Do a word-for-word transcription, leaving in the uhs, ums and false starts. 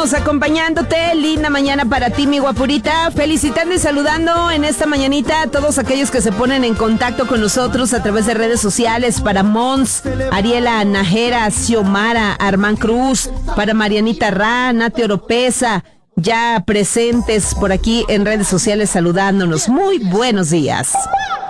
seguimos acompañándote. Linda mañana para ti, mi guapurita. Felicitando y saludando en esta mañanita a todos aquellos que se ponen en contacto con nosotros a través de redes sociales. Para Mons, Ariela Najera, Xiomara, Armán Cruz, para Marianita Ra, Nati Oropesa, ya presentes por aquí en redes sociales saludándonos. Muy buenos días.